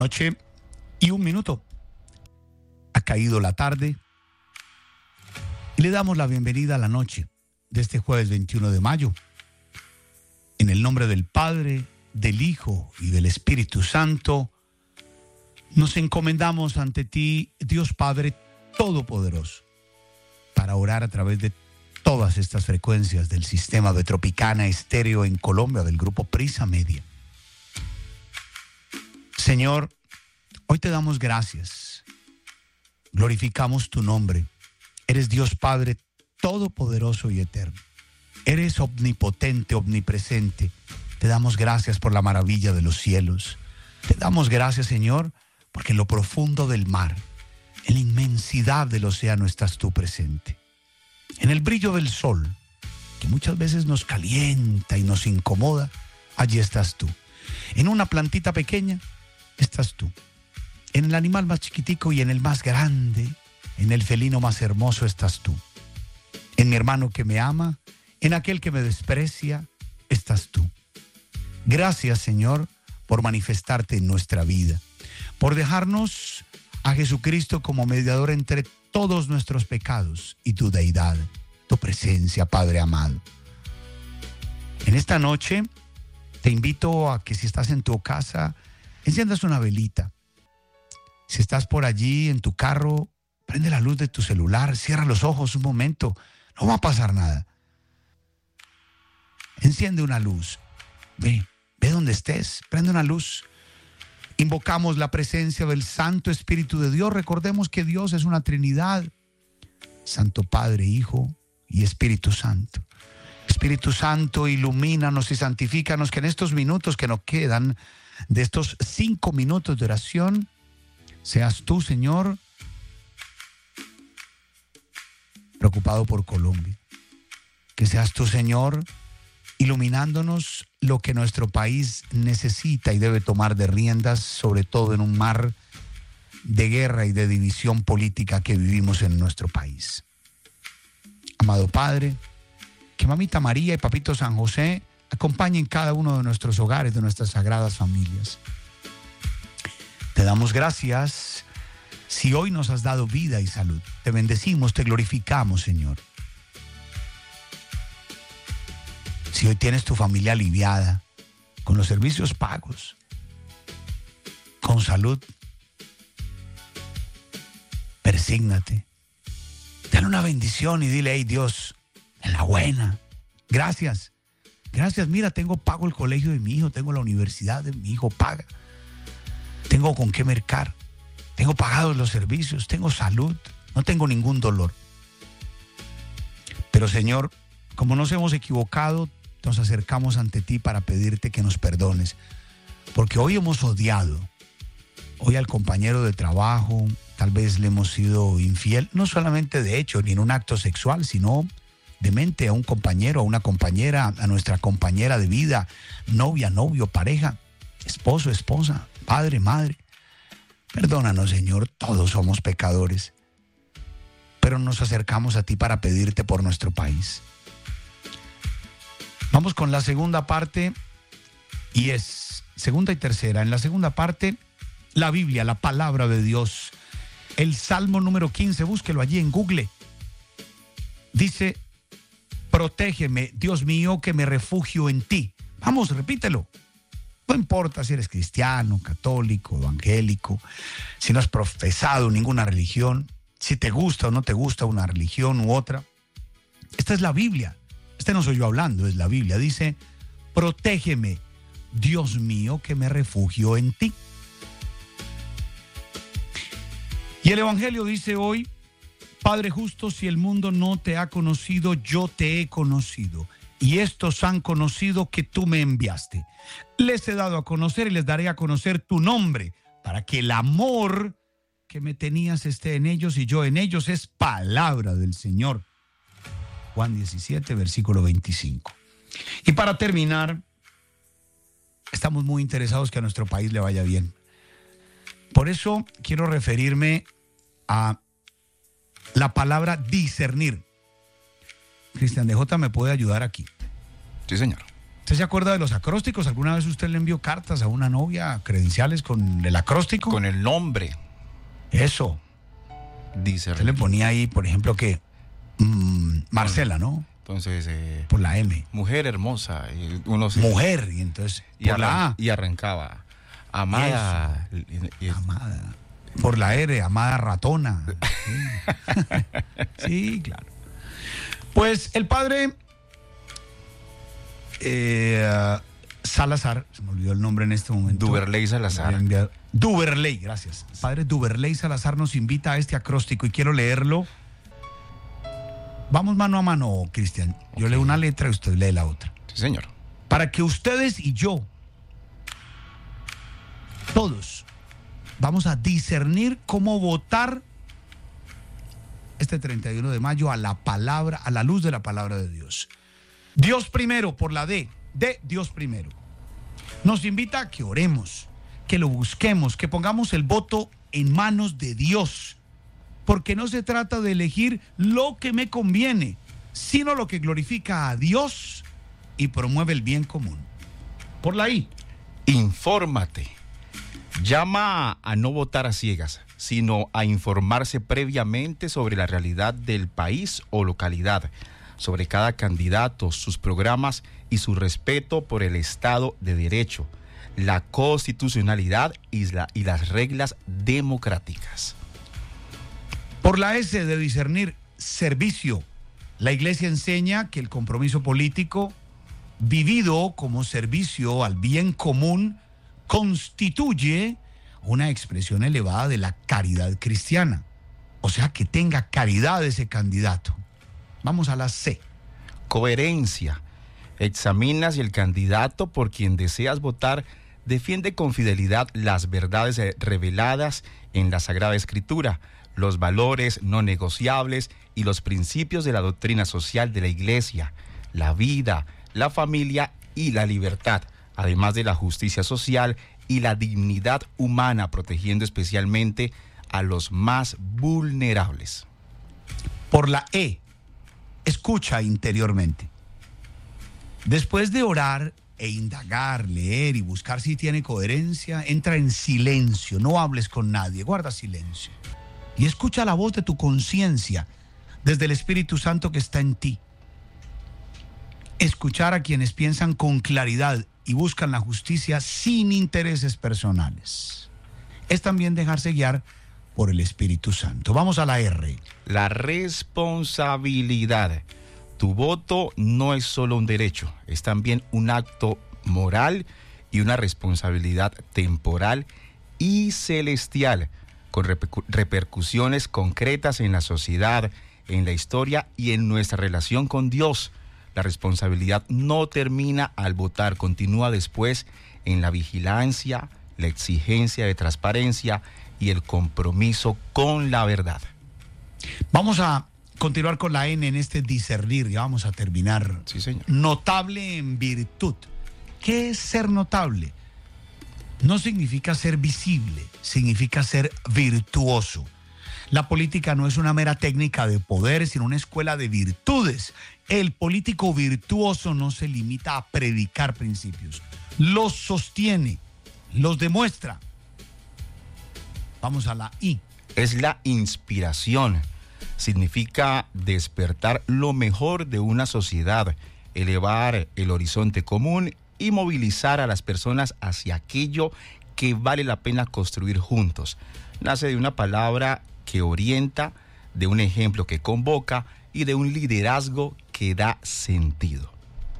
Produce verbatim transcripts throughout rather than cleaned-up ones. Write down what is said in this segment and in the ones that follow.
Noche y un minuto. Ha caído la tarde y le damos la bienvenida a la noche de este jueves veintiuno de mayo. En el nombre del Padre, del Hijo y del Espíritu Santo, nos encomendamos ante ti, Dios Padre Todopoderoso, para orar a través de todas estas frecuencias del sistema de Tropicana Estéreo en Colombia, del grupo Prisa Media. Señor, hoy te damos gracias, glorificamos tu nombre. Eres Dios Padre Todopoderoso y Eterno. Eres omnipotente, omnipresente. Te damos gracias por la maravilla de los cielos. Te damos gracias, Señor, porque en lo profundo del mar, en la inmensidad del océano estás tú presente. En el brillo del sol, que muchas veces nos calienta y nos incomoda, allí estás tú. En una plantita pequeña, estás tú. En el animal más chiquitico y en el más grande, en el felino más hermoso, estás tú. En mi hermano que me ama, en aquel que me desprecia, estás tú. Gracias, Señor, por manifestarte en nuestra vida, por dejarnos a Jesucristo como mediador entre todos nuestros pecados y tu deidad, tu presencia, Padre amado. En esta noche te invito a que, si estás en tu casa, enciendas una velita. Si estás por allí en tu carro, prende la luz de tu celular, cierra los ojos un momento, no va a pasar nada. Enciende una luz, ve, ve donde estés, prende una luz. Invocamos la presencia del Santo Espíritu de Dios. Recordemos que Dios es una Trinidad, Santo Padre, Hijo y Espíritu Santo. Espíritu Santo, ilumínanos y santifícanos, que en estos minutos que nos quedan, de estos cinco minutos de oración, seas tú, Señor, preocupado por Colombia. Que seas tú, Señor, iluminándonos lo que nuestro país necesita y debe tomar de riendas, sobre todo en un mar de guerra y de división política que vivimos en nuestro país. Amado Padre, que Mamita María y Papito San José acompañen cada uno de nuestros hogares, de nuestras sagradas familias. Te damos gracias si hoy nos has dado vida y salud. Te bendecimos, te glorificamos, Señor. Si hoy tienes tu familia aliviada, con los servicios pagos, con salud, persígnate, dale una bendición y dile: hey, Dios, en la buena, gracias, gracias, mira, tengo pago el colegio de mi hijo, tengo la universidad de mi hijo paga, tengo con qué mercar, tengo pagados los servicios, tengo salud, no tengo ningún dolor. Pero, Señor, como nos hemos equivocado, nos acercamos ante ti para pedirte que nos perdones, porque hoy hemos odiado, hoy al compañero de trabajo, tal vez le hemos sido infiel, no solamente de hecho, ni en un acto sexual, sino de mente, a un compañero, a una compañera, a nuestra compañera de vida, novia, novio, pareja, esposo, esposa, padre, madre. Perdónanos, Señor, todos somos pecadores, pero nos acercamos a ti para pedirte por nuestro país. Vamos con la segunda parte, y es segunda y tercera. En la segunda parte, la Biblia, la palabra de Dios. El Salmo número quince, búsquelo allí en Google. Dice: protégeme, Dios mío, que me refugio en ti. Vamos, repítelo. No importa si eres cristiano, católico, evangélico, si no has profesado ninguna religión, si te gusta o no te gusta una religión u otra. Esta es la Biblia. Este no soy yo hablando, es la Biblia. Dice: protégeme, Dios mío, que me refugio en ti. Y el Evangelio dice hoy: Padre justo, si el mundo no te ha conocido, yo te he conocido. Y estos han conocido que tú me enviaste. Les he dado a conocer y les daré a conocer tu nombre, para que el amor que me tenías esté en ellos y yo en ellos. Es palabra del Señor. Juan diecisiete, versículo veinticinco. Y para terminar, estamos muy interesados que a nuestro país le vaya bien. Por eso quiero referirme a la palabra discernir. Cristian D J me puede ayudar aquí. Sí, señor. ¿Usted se acuerda de los acrósticos? ¿Alguna vez usted le envió cartas a una novia, credenciales con el acróstico? Con el nombre. Eso. Dice. Usted le ponía ahí, por ejemplo, que mmm, Marcela, ¿no? Entonces, eh, por la M. Mujer hermosa. Y uno se, mujer, y entonces y por la A. Y arrancaba. Amada. Y, y, amada. Por la R, amada ratona. Sí, sí, claro. Pues el padre eh, Salazar, se me olvidó el nombre en este momento. Duberley Salazar. Duberley, gracias. El padre Duberley Salazar nos invita a este acróstico y quiero leerlo. Vamos mano a mano, Cristian. Yo okay. leo una letra y usted lee la otra. Sí, señor. Para que ustedes y yo, todos, vamos a discernir cómo votar este treinta y uno de mayo a la palabra, a la luz de la palabra de Dios. Dios primero, por la D, de Dios primero. Nos invita a que oremos, que lo busquemos, que pongamos el voto en manos de Dios. Porque no se trata de elegir lo que me conviene, sino lo que glorifica a Dios y promueve el bien común. Por la I. Infórmate. Llama a no votar a ciegas, sino a informarse previamente sobre la realidad del país o localidad, sobre cada candidato, sus programas y su respeto por el Estado de Derecho, la constitucionalidad y, la, y las reglas democráticas. Por la S de discernir, servicio. La Iglesia enseña que el compromiso político, vivido como servicio al bien común, constituye una expresión elevada de la caridad cristiana. O sea, que tenga caridad ese candidato. Vamos a la C. Coherencia. Examina si el candidato por quien deseas votar defiende con fidelidad las verdades reveladas en la Sagrada Escritura, los valores no negociables y los principios de la doctrina social de la Iglesia, la vida, la familia y la libertad, además de la justicia social y la dignidad humana, protegiendo especialmente a los más vulnerables. Por la E, escucha interiormente. Después de orar e indagar, leer y buscar si tiene coherencia, entra en silencio, no hables con nadie, guarda silencio. Y escucha la voz de tu conciencia desde el Espíritu Santo que está en ti. Escuchar a quienes piensan con claridad y buscan la justicia sin intereses personales. Es también dejarse guiar por el Espíritu Santo. Vamos a la R. La responsabilidad. Tu voto no es solo un derecho, es también un acto moral y una responsabilidad temporal y celestial, con repercu- repercusiones concretas en la sociedad, en la historia y en nuestra relación con Dios. La responsabilidad no termina al votar, continúa después en la vigilancia, la exigencia de transparencia y el compromiso con la verdad. Vamos a continuar con la N en este discernir, ya vamos a terminar. Sí, señor. Notable en virtud. ¿Qué es ser notable? No significa ser visible, significa ser virtuoso. La política no es una mera técnica de poder, sino una escuela de virtudes. El político virtuoso no se limita a predicar principios, los sostiene, los demuestra. Vamos a la I. Es la inspiración. Significa despertar lo mejor de una sociedad, elevar el horizonte común y movilizar a las personas hacia aquello que vale la pena construir juntos. Nace de una palabra que orienta, de un ejemplo que convoca y de un liderazgo que da sentido.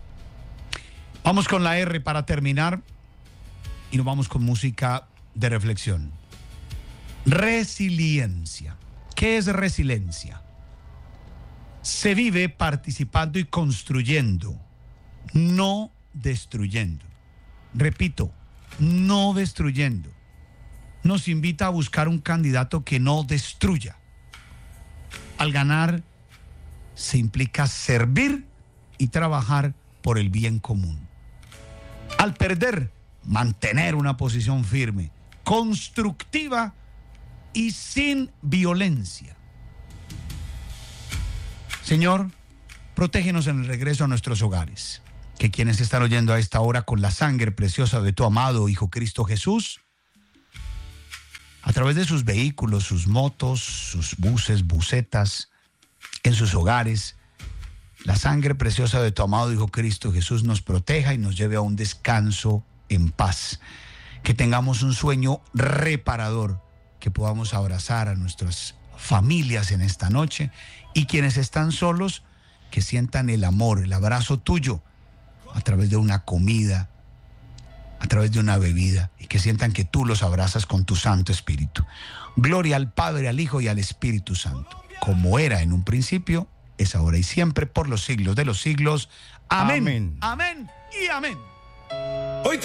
Vamos con la R para terminar y nos vamos con música de reflexión. Resiliencia. ¿Qué es resiliencia? Se vive participando y construyendo, no destruyendo. Repito, no destruyendo. Nos invita a buscar un candidato que no destruya. Al ganar, se implica servir y trabajar por el bien común. Al perder, mantener una posición firme, constructiva y sin violencia. Señor, protégenos en el regreso a nuestros hogares. que quienes están oyendo a esta hora con la sangre preciosa de tu amado Hijo Cristo Jesús, a través de sus vehículos, sus motos, sus buses, busetas, en sus hogares, la sangre preciosa de tu amado Hijo Cristo Jesús nos proteja y nos lleve a un descanso en paz. Que tengamos un sueño reparador, que podamos abrazar a nuestras familias en esta noche, y quienes están solos, que sientan el amor, el abrazo tuyo a través de una comida, a través de una bebida, y que sientan que tú los abrazas con tu Santo Espíritu. Gloria al Padre, al Hijo y al Espíritu Santo, como era en un principio, es ahora y siempre, por los siglos de los siglos. Amén. Amén. Amén y amén.